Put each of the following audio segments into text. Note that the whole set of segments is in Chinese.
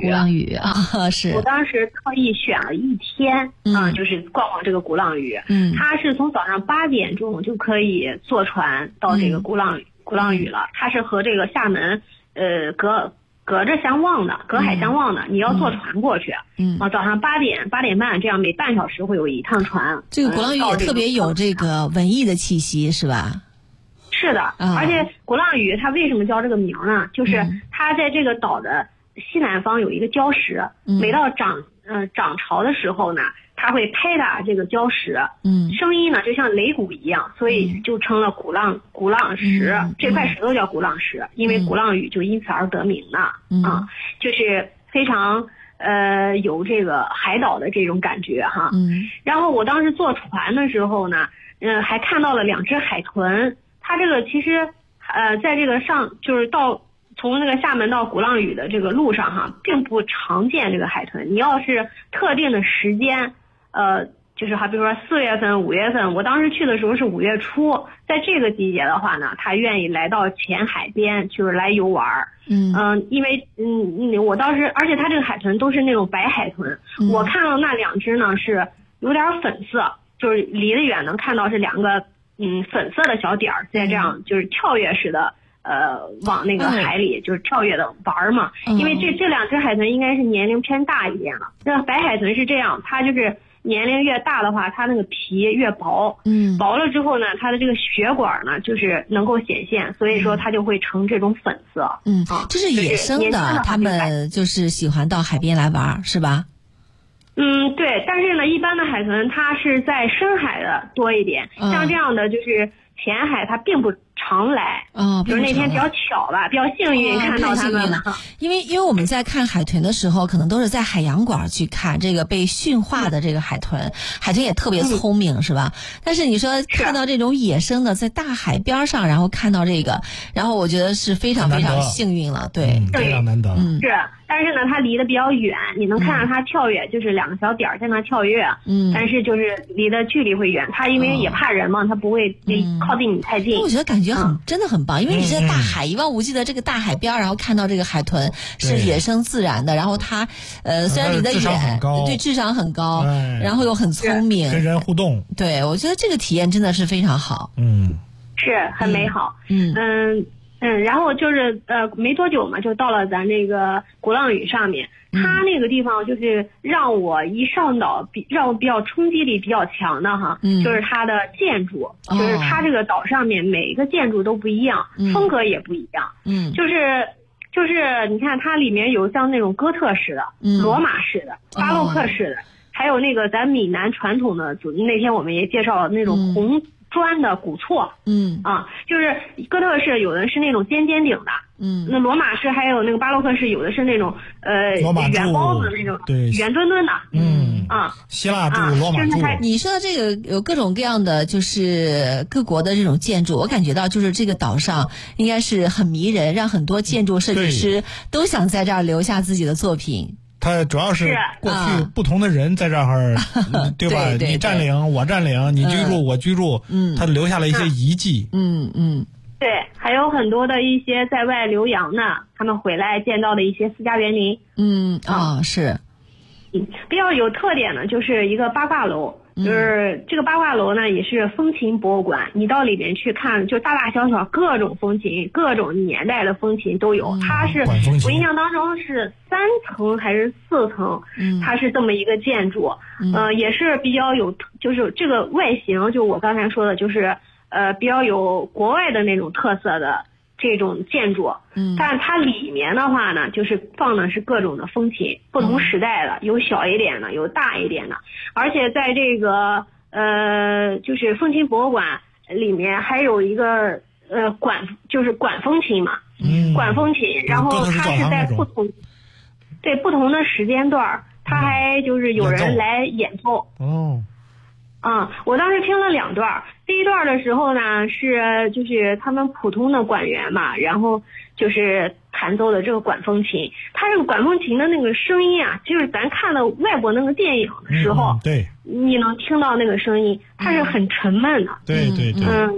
鼓浪屿啊，是。 我当时特意选了一天就是逛逛这个鼓浪屿。它是从早上8点钟就可以坐船到这个鼓浪屿了。它是和这个厦门隔着相望的，隔海相望的，你要坐船过去。早上8点半这样，每半小时会有一趟船。 这个鼓浪屿也特别有这个文艺的气息，是吧？ 是的，而且鼓浪屿它为什么叫这个名呢？就是它在这个岛的西南方有一个礁石，每到涨潮的时候呢，它会拍打这个礁石，声音呢就像擂鼓一样，所以就成了鼓浪石。这块石头叫鼓浪石，因为鼓浪屿就因此而得名呢。就是非常有这个海岛的这种感觉哈。然后我当时坐船的时候呢，还看到了2只海豚。它这个其实在这个就是从那个厦门到鼓浪屿的这个路上哈，并不常见这个海豚。你要是特定的时间，就是比如说4月份、5月份，我当时去的时候是5月初，在这个季节的话呢，它愿意来到前海边，就是来游玩。因为我当时，而且它这个海豚都是那种白海豚，我看到那2只呢是有点粉色，就是离得远能看到是2个粉色的小点儿在这样就是跳跃式的往那个海里就是跳跃的玩嘛。因为这2只海豚应该是年龄偏大一点了。那白海豚是这样，它就是年龄越大的话，它那个皮越薄，薄了之后呢，它的这个血管呢就是能够显现，所以说它就会成这种粉色。 这是野生的，他们就是喜欢到海边来玩，是吧？ 对，但是呢，一般的海豚它是在深海的多一点，像这样的就是浅海它并不常来。就是那天比较巧吧，比较幸运看到它们了。 因为我们在看海豚的时候，可能都是在海洋馆去看这个被驯化的这个海豚，海豚也特别聪明，是吧？但是你说看到这种野生的在大海边上，然后看到这个，然后我觉得是非常非常幸运了。对， 非常难得。 是。但是呢，它离得比较远，你能看到它跳跃，就是2个小点儿在那跳跃。但是就是离的距离会远，它因为也怕人嘛，它不会靠近你太近。 我觉得感觉真的很棒，因为你是在大海一望无际的这个大海边，然后看到这个海豚是野生自然的，然后它虽然离得远，对，智商很高，然后又很聪明， 跟人互动。 对，我觉得这个体验真的是非常好。 是很美好。然后就是没多久嘛，就到了咱这个鼓浪屿上面。它那个地方就是让我一上岛让我比较冲击力比较强的哈，就是它的建筑，就是它这个岛上面每一个建筑都不一样，风格也不一样。就是你看它里面有像那种哥特式的、罗马式的、巴洛克式的，还有那个咱闽南传统的，那天我们也介绍了那种红砖的古厝。就是哥特式有的是那种尖顶的，那罗马式还有那个巴洛克式有的是那种圆包子那种， 对， 圆墩墩的。 希腊柱、罗马柱。 你说的这个有各种各样的就是各国的这种建筑，我感觉到就是这个岛上应该是很迷人，让很多建筑设计师都想在这儿留下自己的作品。 它主要是过去不同的人在这儿，对吧？你占领我占领，你居住我居住，它留下了一些遗迹。 对，还有很多的一些在外留洋的，他们回来见到的一些私家园林。 是。 比较有特点的就是一个八卦楼，就是这个八卦楼呢也是风琴博物馆，你到里面去看，就大大小小各种风琴，各种年代的风琴都有。它是我印象当中是3层还是4层，它是这么一个建筑。也是比较有，就是这个外形，就我刚才说的，就是比较有国外的那种特色的这种建筑。但它里面的话呢，就是放的是各种的风琴，不同时代的，有小一点的，有大一点的。而且在这个就是风琴博物馆里面还有一个就是管风琴嘛，管风琴，然后它是在不同的时间段，它还就是有人来演奏。我当时听了2段，第一段的时候呢是就是他们普通的管员嘛，然后就是弹奏的这个管风琴，它这个管风琴的那个声音啊，就是咱看的外国那个电影的时候， 对， 你能听到那个声音，它是很沉闷的。 对。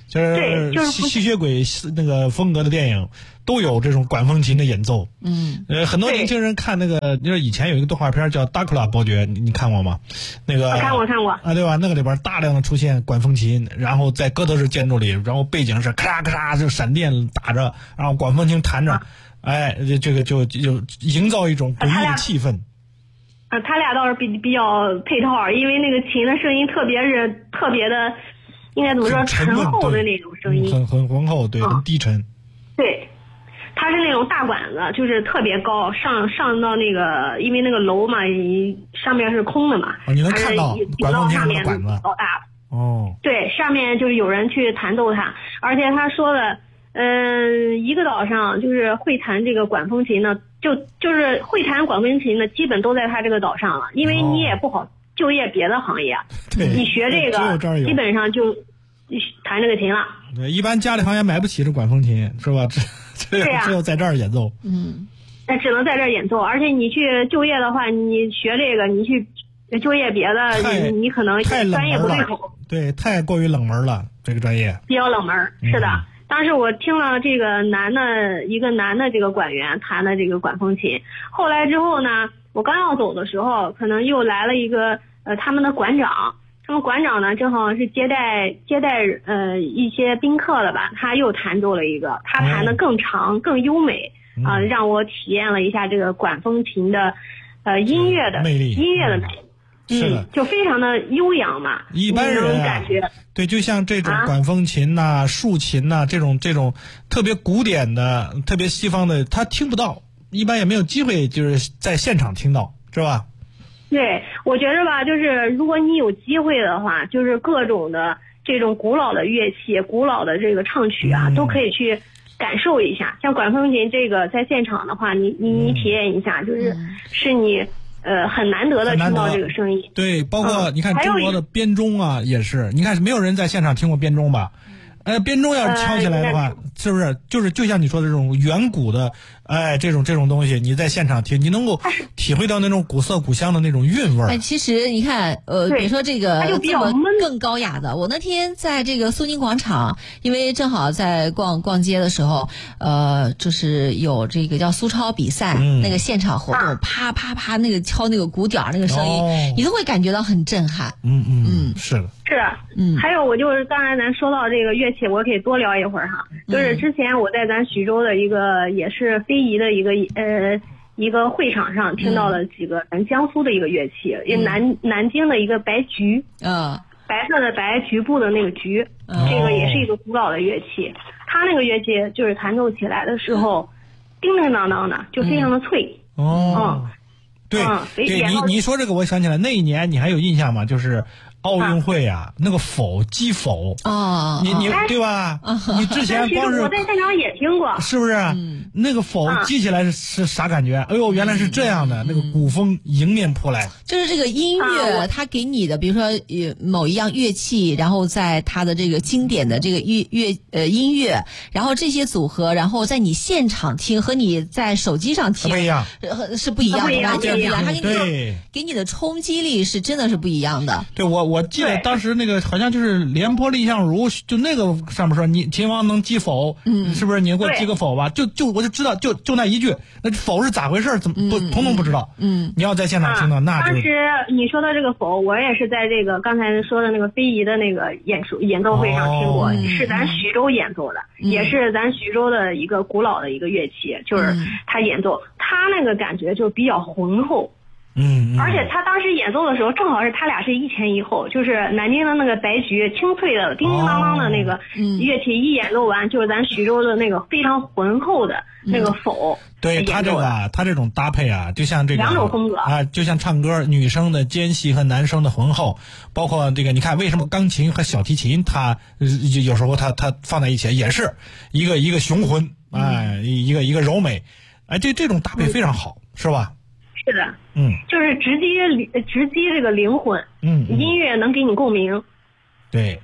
就是吸血鬼那个风格的电影都有这种管风琴的演奏。很多年轻人看那个，就是以前有一个动画片叫《达库拉伯爵》，你看过吗？那个看过啊，对吧？那个里边大量的出现管风琴，然后在哥德式建筑里，然后背景是咔嚓咔嚓就闪电打着，然后管风琴弹着，这个就营造一种诡异的气氛。 他俩倒是比较配套，因为那个琴的声音特别的，应该怎么说，沉厚的那种声音， 很浑厚，对，很低沉。 对，它是那种大管子，就是特别高，上到那个，因为那个楼嘛，上面是空的嘛， 你能看到管风琴上面的管子老大。 哦， 对，上面就是有人去弹奏它，而且他说的，一个岛上就是会弹这个管风琴的，就是会弹管风琴的，基本都在他这个岛上了，因为你也不好就业别的行业，你学这个基本上就弹这个琴了。 对，一般家里好像买不起这管风琴，是吧？只有在这儿演奏。 那只能在这儿演奏，而且你去就业的话，你学这个，你去就业别的，你可能专业不对口。 对，太过于冷门了，这个专业比较冷门。是的，当时我听了这个一个男的这个管员弹的这个管风琴，后来之后呢，我刚要走的时候，可能又来了一个他们的馆长。他们馆长呢，正好是接待一些宾客了吧，他又弹奏了一个，他弹的更长更优美让我体验了一下这个管风琴的音乐的魅力， 就非常的悠扬嘛。 一般人感觉对，就像这种管风琴呐、竖琴呐，这种特别古典的、特别西方的，他听不到，一般也没有机会就是在现场听到，是吧？ 对，我觉着吧，就是如果你有机会的话，就是各种的这种古老的乐器、古老的这个唱曲啊，都可以去感受一下。像管风琴这个，在现场的话，你体验一下，是你很难得的听到这个声音。 对，包括你看中国的编钟啊，也是，你看没有人在现场听过编钟吧？编钟要是敲起来的话，是不是就像你说的这种远古的，这种东西，你在现场听，你能够体会到那种古色古香的那种韵味。 其实你看，比如说这个这么更高雅的，我那天在这个苏宁广场，因为正好在逛街的时候，就是有这个叫苏超比赛，那个现场活动，啪啪啪那个敲那个鼓点那个声音，你都会感觉到很震撼。 是的。 是，还有我就是刚才咱说到这个乐器，我可以多聊一会儿哈。就是之前我在咱徐州的一个也是非遗的一个会场上听到了几个咱江苏的一个乐器，南京的一个白菊，白色的白，局部的那个菊，这个也是一个古老的乐器。它那个乐器就是弹奏起来的时候，叮叮当当的，就非常的脆。 对，你说这个我想起来，那一年你还有印象吗？就是奥运会啊，那个击否你对吧？你之前光是我在现场也听过， 是不是？那个否击起来是啥感觉？哎呦，原来是这样的，那个古风迎面扑来。 就是这个音乐，它给你的，比如说某一样乐器，然后在它的这个经典的这个音乐，然后这些组合，然后在你现场听和你在手机上听不一样， 是不一样的，完全不一样。它给你的冲击力是真的是不一样的。 对，我记得当时那个好像就是廉颇蔺相如，就那个上面说你秦王能击否，是不是？你给我击个否吧？我就知道，就那一句，那否是咋回事？怎么统统不知道？你要在现场听到，那就当时你说的这个否，我也是在这个刚才说的那个非遗的那个演奏会上听过，是咱徐州演奏的，也是咱徐州的一个古老的一个乐器，就是他演奏，他那个感觉就比较浑厚。而且他当时演奏的时候，正好是他俩是一前一后，就是南京的那个白菊清脆的叮叮当当的那个乐器一演奏完，就是咱徐州的那个非常浑厚的那个否。 对，他这种搭配啊，就像这个两种风格啊，就像唱歌，女生的尖细和男生的浑厚，包括这个，你看为什么钢琴和小提琴它有时候它放在一起也是一个雄浑，一个柔美，这种搭配非常好，是吧？ 是的，就是直击这个灵魂，音乐能给你共鸣， 对，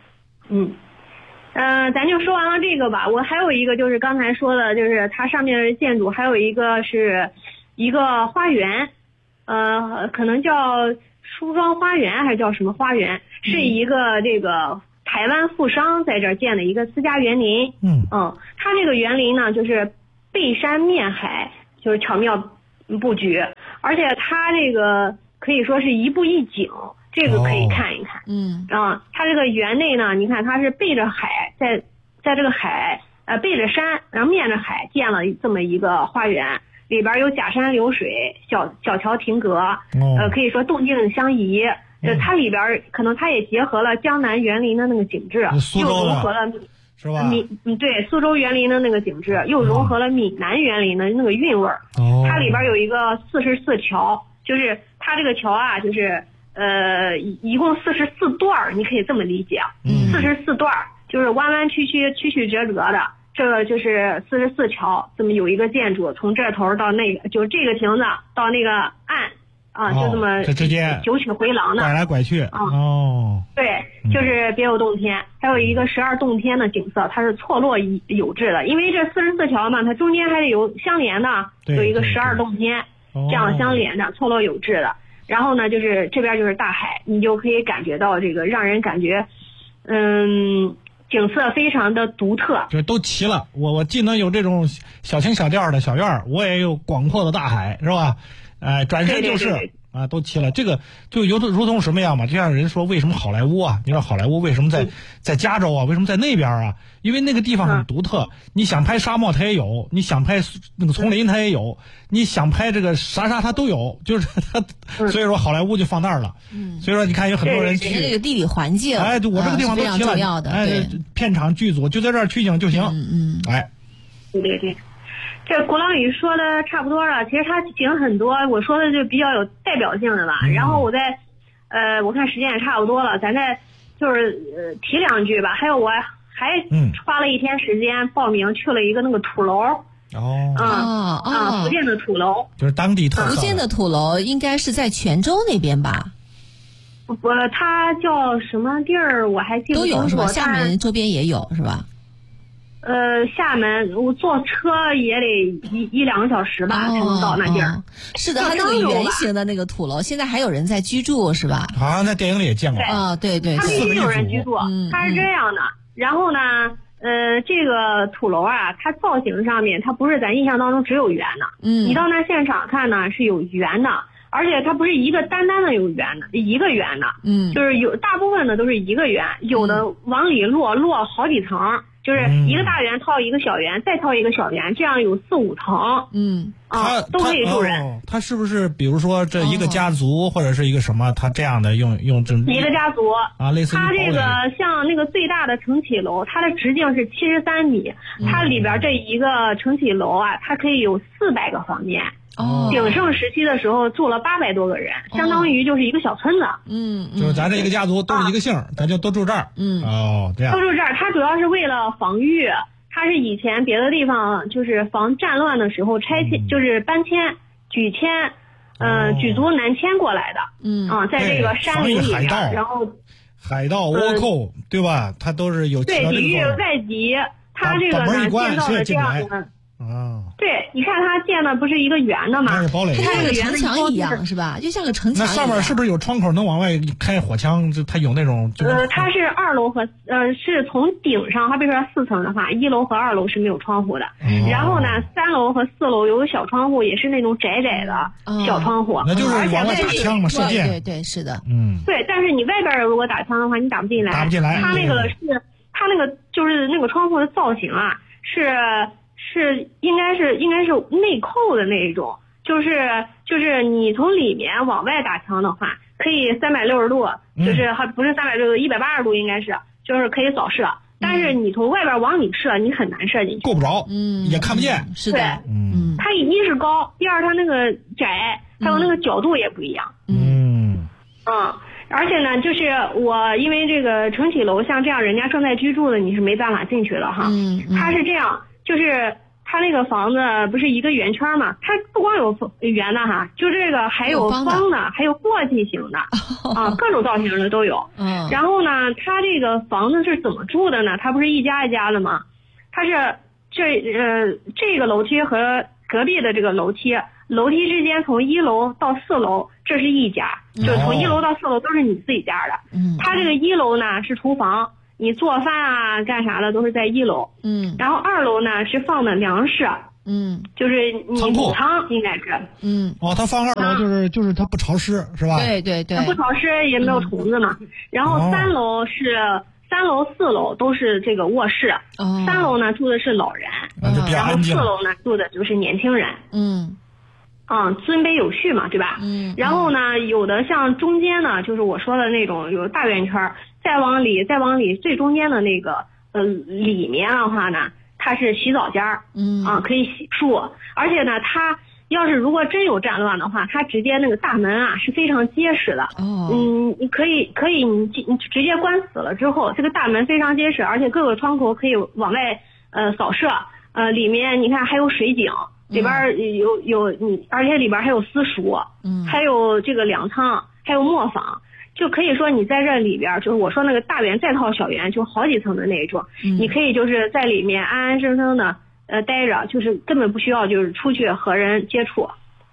咱就说完了这个吧。我还有一个就是刚才说的，就是它上面的建筑，还有一个是一个花园，可能叫梳妆花园还是叫什么花园，是一个这个台湾富商在这儿建的一个私家园林。它这个园林呢，就是背山面海，就是巧妙布局，而且它这个可以说是一步一景，这个可以看一看。它这个园内呢，你看它是背着海，在这个海背着山，然后面着海建了这么一个花园，里边有假山流水，小桥亭阁，可以说动静相宜。它里边可能它也结合了江南园林的那个景致，又融合了是吧？ 对，苏州园林的那个景致，又融合了闽南园林的那个韵味儿。它里边有一个44桥，就是它这个桥啊，就是一共44段，你可以这么理解，44段就是弯弯曲曲、曲曲折折的，这个就是44桥，这么有一个建筑，从这头到那个，就这个亭子到那个岸。就这么这之间九曲回廊的， 拐来拐去。 对，就是别有洞天。还有一个12洞天的景色，它是错落有致的，因为这44桥嘛，它中间还得有相连的，有一个12洞天，这样相连的，错落有致的。然后呢，就是这边就是大海，你就可以感觉到这个让人感觉，景色非常的独特。 就都齐了，我既能有这种小情小调的小院，我也有广阔的大海，是吧？转身就是对啊，都齐了。这个就如同什么样嘛？就像人说，为什么好莱坞啊？你知道好莱坞为什么在加州啊？为什么在那边啊？因为那个地方很独特。你想拍沙漠，它也有；你想拍那个丛林，它也有；你想拍这个啥它都有。就是它，所以说好莱坞就放那儿了。所以说你看有很多人去这个地理环境， 就我这个地方都齐了。片场剧组就在这儿取景就行。 对。这鼓浪屿说的差不多了，其实它景很多，我说的就比较有代表性的吧。然后我看时间也差不多了，咱再就是提两句吧。还有我还花了一天时间报名去了一个那个土楼。福建的土楼， 就是当地特色。 福建的土楼应该是在泉州那边吧？ 它叫什么地儿我还记不清楚。 都有是吧？厦门周边也有是吧？ 厦门我坐车也得一两个小时吧，才能到那地儿。 是的，它那个圆形的那个土楼，现在还有人在居住是吧？ 好像在电影里也见过。 对， 它必须有人居住，它是这样的。然后呢，这个土楼啊，它造型上面它不是咱印象当中只有圆的，你到那现场看呢是有圆的。而且它不是一个单的有圆的，一个圆的，就是有大部分的都是一个圆，有的往里落好几层，就是一个大圆套一个小圆，再套一个小圆，这样有4、5层，都可以住人。 它是不是比如说这一个家族或者是一个什么，它这样的用这一个家族类似于它这个像那个最大的承启楼，它的直径是73米，它里边这一个承启楼啊，它可以有400个房间。鼎盛时期的时候住了800多个人，相当于就是一个小村子。 就是咱这一个家族都是一个姓，咱就都住这儿。这样。 都住这儿，它主要是为了防御，它是以前别的地方就是防战乱的时候拆迁，就是搬迁、举迁，举族南迁过来的。在这个山林里面，然后海盗倭寇，对吧？它都是有对抵御外敌，它这个呢建造的这样的。对，你看它建的不是一个圆的吗？ 它是堡垒， 它像个城墙一样是吧？就像个城墙一样。 那上面是不是有窗口能往外开火枪？它有那种？ 它是2楼和是从顶上，它比如说4层的话，1楼和2楼是没有窗户的。然后呢，3楼和4楼有个小窗户，也是那种窄窄的小窗户。 那就是往外打枪嘛，射箭。 对，是的。 对，但是你外边如果打枪的话，你打不进来。 打不进来。 它那个就是那个窗户的造型啊，是应该是内扣的那一种，就是你从里面往外打枪的话，可以360度，就是还不是360度，180度应该是，就是可以扫射。但是你从外边往里射，你很难射进去， 够不着，也看不见。 是的， 它一是高，第二它那个窄，还有那个角度也不一样。而且呢，就是我因为这个承启楼像这样人家正在居住的，你是没办法进去的哈。它是这样。就是它那个房子不是一个圆圈嘛，它不光有圆的哈，就这个还有方的，还有簸箕形的各种造型的都有。然后呢，它这个房子是怎么住的呢？它不是一家一家的吗？它是这个楼梯和隔壁的这个楼梯之间从1楼到4楼，这是一家，就是从1楼到4楼都是你自己家的。它这个1楼呢是厨房， 你做饭啊干啥的都是在1楼。然后2楼呢是放的粮食。就是你谷仓应该是。 它放2楼就是它不潮湿是吧？ 对对对， 它不潮湿也没有虫子嘛。然后3楼是3楼4楼都是这个卧室。3楼呢住的是老人，然后4楼呢住的就是年轻人。尊卑有序嘛，对吧？然后呢，有的像中间呢，就是我说的那种有大圆圈，再往里最中间的那个里面的话呢，它是洗澡间可以洗漱。而且呢，它要是如果真有战乱的话，它直接那个大门啊是非常结实的。你可以你直接关死了之后，这个大门非常结实，而且各个窗口可以往外扫射。里面你看还有水井。里边而且里边还有私塾，还有这个粮仓，还有磨坊，就可以说你在这里边，就是我说那个大园再套小园，就好几层的那种，你可以就是在里面安安生生的待着，就是根本不需要就是出去和人接触。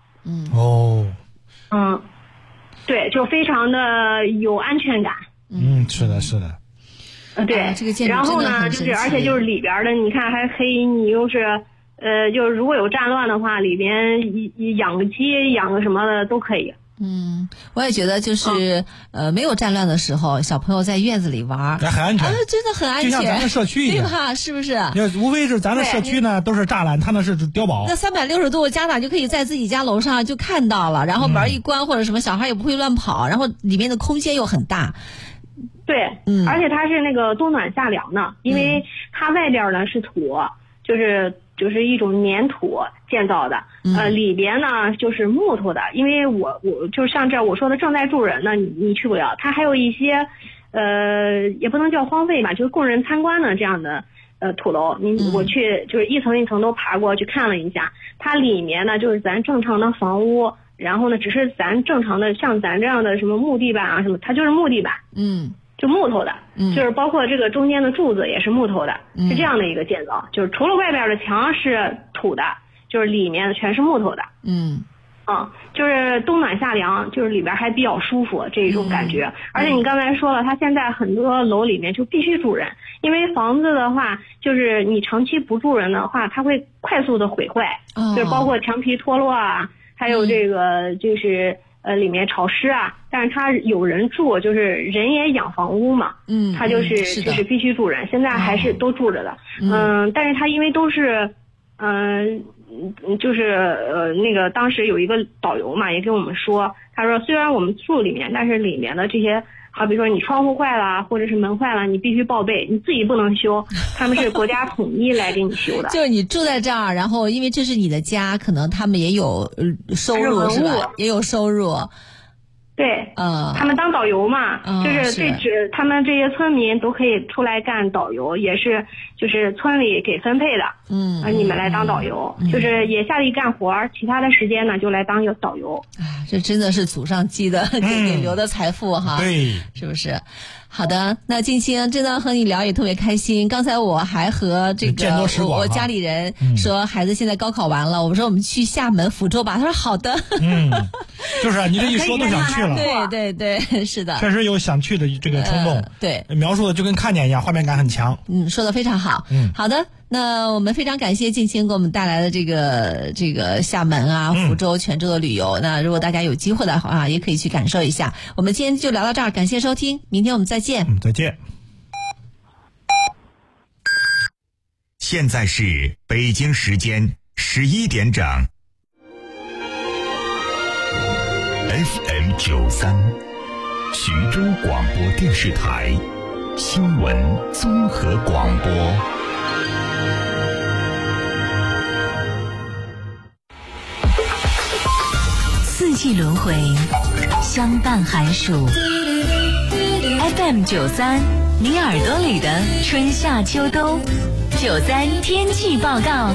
对，就非常的有安全感。 是的，是的。 对， 这个建筑然后呢，就是而且就是里边的，你看还可以，你又是。就是如果有战乱的话，里边养个鸡、养个什么的都可以。 我也觉得就是没有战乱的时候，小朋友在院子里玩， 很安全， 真的很安全， 就像咱的社区一样， 对吧？是不是？ 无非是咱的社区呢都是栅栏，它那是碉堡。 那360度家长就可以在自己家楼上就看到了，然后门一关或者什么，小孩也不会乱跑，然后里面的空间又很大。 对，而且它是那个冬暖夏凉的，因为它外边呢是土，就是一种粘土建造的，里边呢就是木头的，因为我就是像这我说的正在住人呢，你去不了，它还有一些也不能叫荒废吧，就是供人参观的这样的土楼，我去就是一层一层都爬过去看了一下，它里面呢就是咱正常的房屋，然后呢只是咱正常的像咱这样的什么木地板啊什么，它就是木地板。就木头的，就是包括这个中间的柱子也是木头的，是这样的一个建造，就是除了外边的墙是土的，就是里面全是木头的。就是冬暖夏凉，就是里边还比较舒服这一种感觉。而且你刚才说了，它现在很多楼里面就必须住人，因为房子的话，就是你长期不住人的话，它会快速的毁坏，就是包括墙皮脱落啊，还有这个就是里面潮湿啊，但是它有人住，就是人也养房屋嘛，它就是必须住人，现在还是都住着的。但是它因为都是就是那个当时有一个导游嘛，也跟我们说，他说虽然我们住里面，但是里面的这些，好比说你窗户坏了或者是门坏了，你必须报备，你自己不能修，他们是国家统一来给你修的。 就是你住在这儿，然后因为这是你的家，可能他们也有收入是吧？也有收入。 对，他们当导游嘛，就是他们这些村民都可以出来干导游，也是就是村里给分配的，你们来当导游，就是也下地干活，其他的时间呢就来当导游。 这真的是祖上积的给留的财富哈， 对， 是不是？好的，那静清真的和你聊也特别开心。刚才我还和这个我家里人说，孩子现在高考完了，我说我们去厦门、福州吧。他说好的。 就是你这一说都想去了。 对对对，是的， 确实有想去的这个冲动。 对， 描述的就跟看见一样，画面感很强。 说的非常好。好的，那我们非常感谢静清给我们带来的这个厦门啊、福州、泉州的旅游。那如果大家有机会的话，也可以去感受一下。我们今天就聊到这儿，感谢收听，明天我们再见。 再见。 现在是北京时间11点整。FM 93，徐州广播电视台新闻综合广播。 四季轮回，相伴寒暑。FM 93，你耳朵里的春夏秋冬。93天气报告。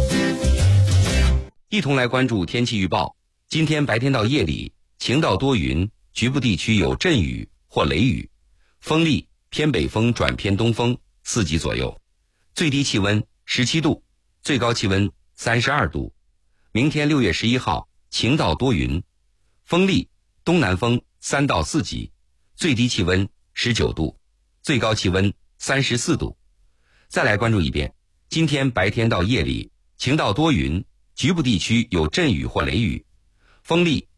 一同来关注天气预报。今天白天到夜里晴到多云，局部地区有阵雨或雷雨，风力偏北风转偏东风4级左右，最低气温17度，最高气温32度。明天6月11号晴到多云，风力东南风3到4级，最低气温19度，最高气温 34度。再来关注一遍，今天白天到夜里晴到多云，局部地区有阵雨或雷雨，风力